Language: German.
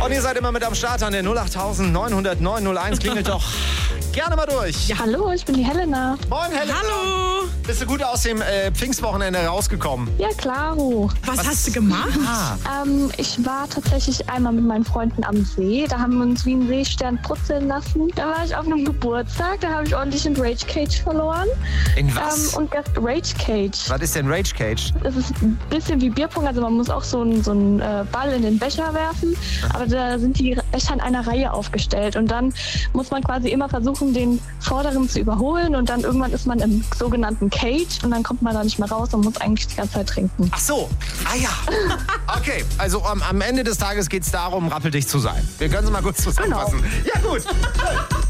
Und ihr seid immer mit am Start an der 08900 901. Klingelt doch gerne mal durch. Ja, hallo, ich bin die Helena. Moin, Helena. Hallo. Bist du gut aus dem Pfingstwochenende rausgekommen? Ja, klaro. Was hast du gemacht? Ich war tatsächlich einmal mit meinen Freunden am See. Da haben wir uns wie einen Seestern brutzeln lassen. Da war ich auf einem Geburtstag. Da habe ich ordentlich in Rage Cage verloren. In was? Rage Cage. Was ist denn Rage Cage? Das ist ein bisschen wie Bierpong. Also man muss auch so einen Ball in den Becher werfen. Aber da sind die Becher in einer Reihe aufgestellt. Und dann muss man quasi immer versuchen, den vorderen zu überholen. Und dann irgendwann ist man im sogenannten Cage. Und dann kommt man da nicht mehr raus und muss eigentlich die ganze Zeit trinken. Ach so. Ah ja. Okay, also am Ende des Tages geht es darum, rappeldicht zu sein. Wir können es mal kurz zusammenfassen. Genau. Ja gut.